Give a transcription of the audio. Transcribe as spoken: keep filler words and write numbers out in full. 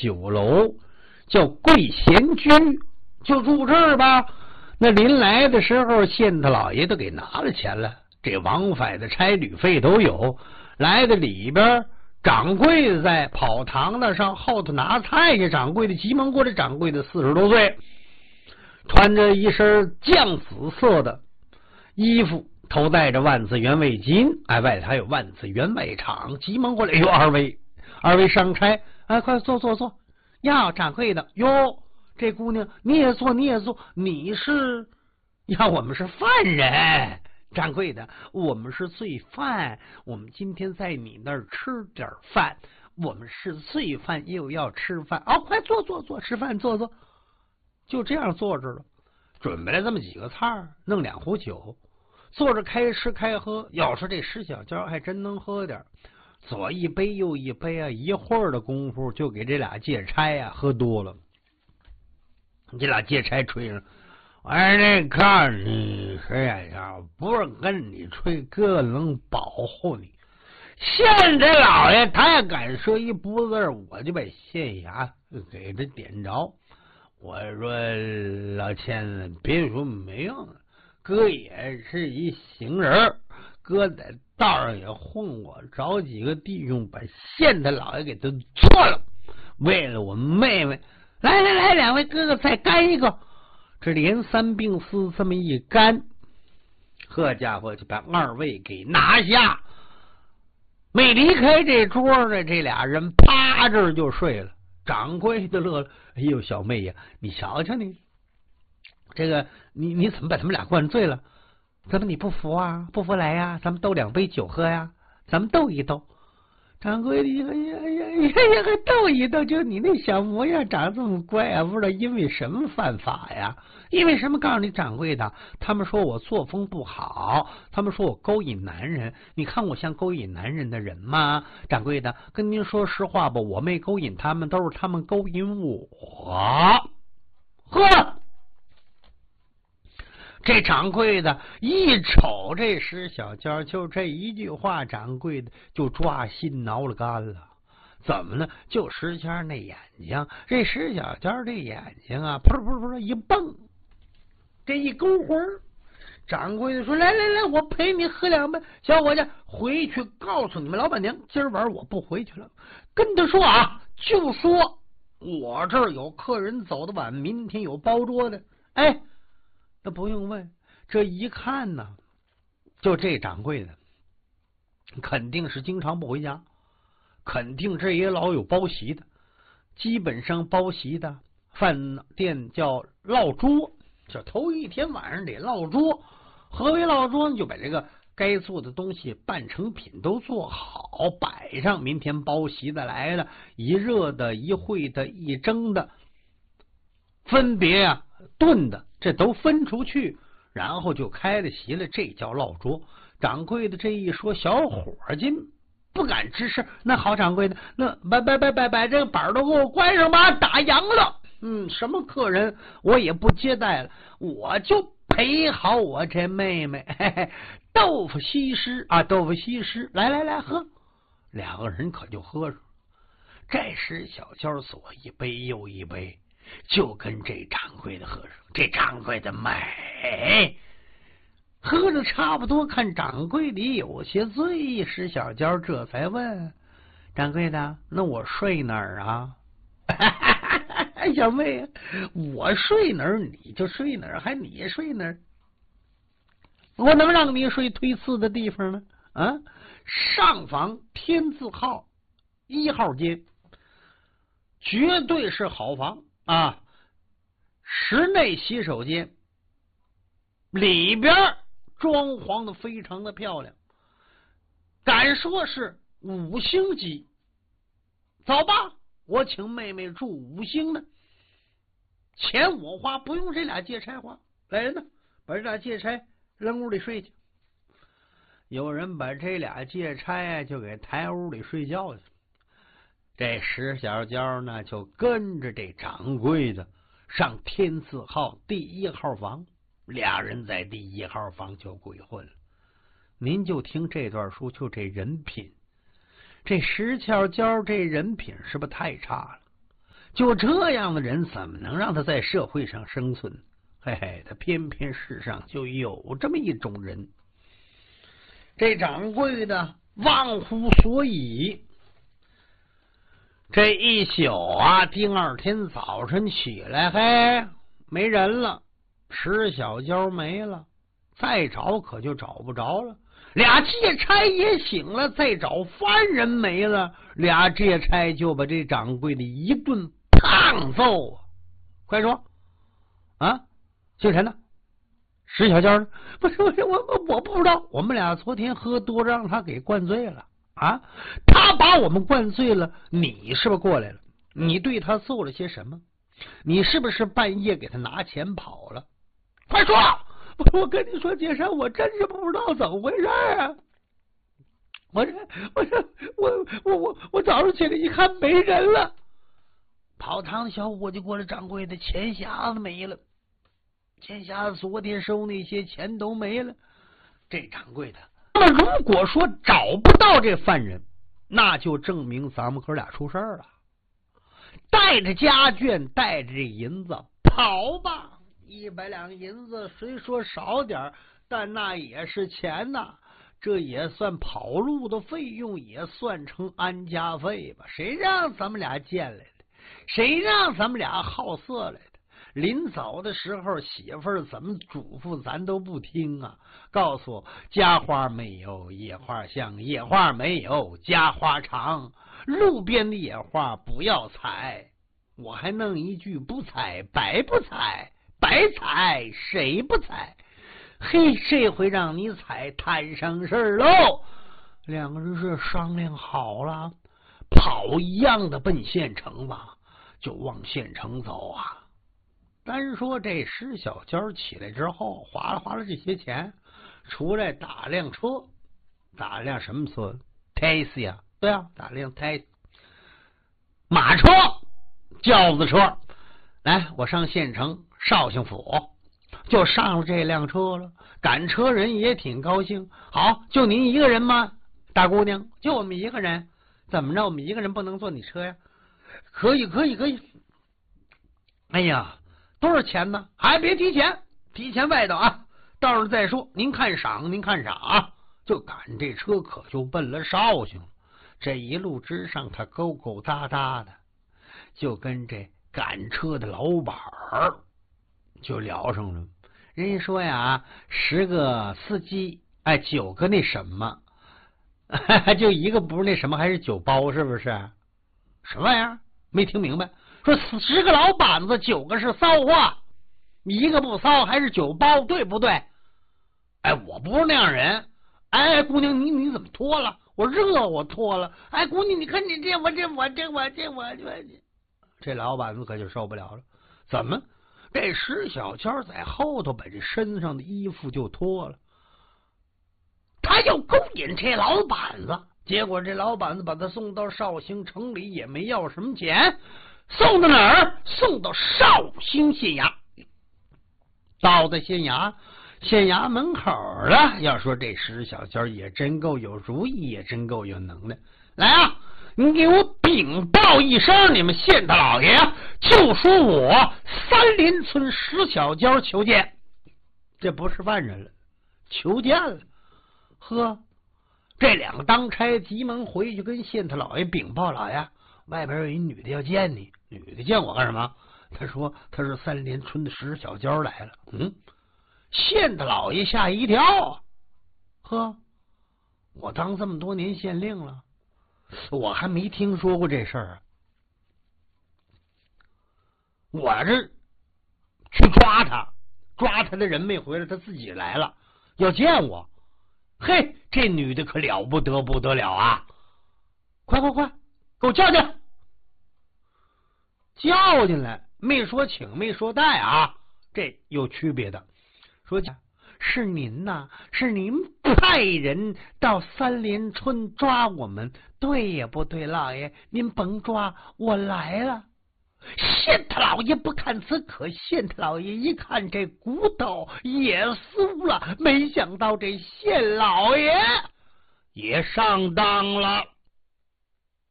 酒楼，叫贵贤居，就住这儿吧。那临来的时候，县太老爷都给拿了钱了，这往返的差旅费都有。来的里边，掌柜的在跑堂子上后头拿菜去，掌柜的急忙过来，掌柜的四十多岁，穿着一身酱紫色的衣服，头戴着万字员外巾，哎，外头还有万字员外场，急忙过来，哎呦，二位，二位上差，哎，快坐坐坐。呀，掌柜的，哟，这姑娘你也坐，你也坐，你是呀，我们是犯人。掌柜的，我们是罪犯，我们今天在你那儿吃点饭，我们是罪犯又要吃饭。哦，快坐坐坐，吃饭坐坐。就这样坐着了，准备了这么几个菜，弄两壶酒，坐着开吃开喝。要说这石小娇还真能喝点，左一杯右一杯啊，一会儿的功夫就给这俩借差啊喝多了。这俩借差吹上，哎，那看你谁呀？不是跟你吹，哥能保护你。县这老爷他也敢说一不字，我就把县衙给他点着。我说老千子，别说没用了，哥也是一行人，哥在道上也混过，找几个弟兄把县太老爷给他做了。为了我妹妹，来来来，两位哥哥再干一个。这连三并四这么一干，呵家伙就把二位给拿下。没离开这桌呢，这俩人趴这儿就睡了。掌柜的乐了，哎呦，小妹呀，你瞧瞧你，这个你你怎么把他们俩灌醉了？怎么你不服啊？不服来呀、啊，咱们斗两杯酒喝呀，咱们斗一斗。掌柜的，哎呀哎呀哎呀，还斗一斗，就你那小模样长这么乖啊，不知道因为什么犯法呀？因为什么？告诉你，掌柜的，他们说我作风不好，他们说我勾引男人。你看我像勾引男人的人吗？掌柜的，跟您说实话吧，我没勾引他们，都是他们勾引我。呵，这掌柜的一瞅这石小娇，就这一句话，掌柜的就抓心挠了肝了。怎么呢？就石谦那眼睛，这石小娇这眼睛啊，噗噗噗一蹦，这一勾魂儿。掌柜的说：“来来来，我陪你喝两杯。”小伙计，回去告诉你们老板娘，今儿晚上我不回去了。跟他说啊，就说我这儿有客人走得晚，明天有包桌的。哎，那不用问，这一看呢，就这掌柜的肯定是经常不回家，肯定这也老有包席的。基本上包席的饭店叫落桌，就头一天晚上得落桌。何为落桌呢？就把这个该做的东西半成品都做好摆上，明天包席的来了，一热的一烩的一蒸的，分别啊炖的，这都分出去，然后就开了席了，这叫落桌。掌柜的这一说，小伙计不敢吱声。那好，掌柜的，那把把把把把这个板都给我关上吧，打烊了。嗯，什么客人我也不接待了，我就陪好我这妹妹。嘿嘿，豆腐西施啊，豆腐西施，来来来喝。两个人可就喝上。这时小娇左一杯右一杯，就跟这掌柜的喝上。这掌柜的美，喝的差不多，看掌柜的有些醉，石小娇这才问掌柜的：“那我睡哪儿啊？”小妹，我睡哪儿你就睡哪儿，还你睡哪儿？我能让你睡推次的地方呢？啊，上房天字号一号间，绝对是好房啊！室内洗手间，里边装潢的非常的漂亮，敢说是五星级。走吧，我请妹妹住五星呢，钱我花，不用这俩借差花。来人呢，把这俩借差扔屋里睡去。有人把这俩借差啊就给抬屋里睡觉去。这石小娇呢就跟着这掌柜的上天字号第一号房，俩人在第一号房就鬼混了。您就听这段书，就这人品，这石小娇这人品是不是太差了？ 就这样的人，怎么能让他在社会上生存？嘿嘿，他偏偏世上就有这么一种人。这掌柜的忘乎所以，这一宿啊，第二天早晨起来，嘿，没人了，石小娇没了，再找可就找不着了。俩借差也醒了，再找犯人没了，俩借差就把这掌柜的一顿胖揍。快说啊，姓陈呢？石小娇呢？不是，我我我不知道，我们俩昨天喝多让他给灌醉了啊！他把我们灌醉了，你是不是过来了？你对他做了些什么？你是不是半夜给他拿钱跑了？快说！我我跟你说，杰山，我真是不知道怎么回事啊！我这我这我我我我早上起来一看没人了，跑堂的小伙计过来，掌柜的，钱匣子没了。钱匣子昨天收那些钱都没了。这掌柜的，那么如果说找不到这犯人，那就证明咱们哥俩出事儿了。带着家眷，带着这银子跑吧。一百两银子虽说少点，但那也是钱呐，这也算跑路的费用，也算成安家费吧。谁让咱们俩见来的？谁让咱们俩好色来的？临走的时候，媳妇儿怎么嘱咐咱都不听啊！告诉我，家花没有野花香，野花没有家花长，路边的野花不要采。我还弄一句，不采白不采，白采谁不采？嘿，这回让你采，摊上事儿喽！两个人是商量好了，跑一样的奔县城吧，就往县城走啊。单说这石小娇起来之后，花了花了这些钱，出来打辆车，打辆什么车 ？taxi 啊，对啊，打辆 taxi， 马车、轿子车。来，我上县城绍兴府，就上了这辆车了。赶车人也挺高兴。好，就您一个人吗？大姑娘，就我们一个人。怎么着？我们一个人不能坐你车呀？可以，可以，可以。哎呀！多少钱呢？还别提钱，提钱外头啊，到时候再说。您看赏，您看赏啊！就赶这车，可就奔了绍兴。这一路之上，他勾勾搭搭的，就跟这赶车的老板儿就聊上了。人家说呀，十个司机，哎，九个那什么，就一个不是那什么，还是酒包，是不是？什么玩意儿？没听明白。说十个老板子，九个是骚货，一个不骚还是酒包，对不对？哎，我不是那样人。哎，姑娘，你你怎么脱了？我热，我脱了。哎，姑娘，你看你这我这我这我这我这这老板子可就受不了了。怎么？这石小娇在后头把这身上的衣服就脱了，他要勾引这老板子，结果这老板子把他送到绍兴城里，也没要什么钱。送到哪儿？送到绍兴县衙。到的县衙，县衙门口了。要说这石小娇也真够有主意，也真够有能耐。来啊，你给我禀报一声，你们县大老爷就说我三林村石小娇求见。这不是犯人了，求见了。呵，这两个当差急忙回去跟县太老爷禀报，老爷，外边有一女的要见你。女的见我干什么？他说他是三连村的石小娇来了。嗯，县的老爷吓一跳啊！呵，我当这么多年县令了，我还没听说过这事儿啊！我这去抓他，抓他的人没回来，他自己来了，要见我。嘿，这女的可了不得不得了啊！快快快，给我叫进来！叫进来，没说请，没说带啊，这有区别的。说是您呐，是您派人到三连村抓我们，对也不对，老爷，您甭抓，我来了。县太老爷不看此可，县太老爷一看这骨头也酥了，没想到这县老爷也上当了。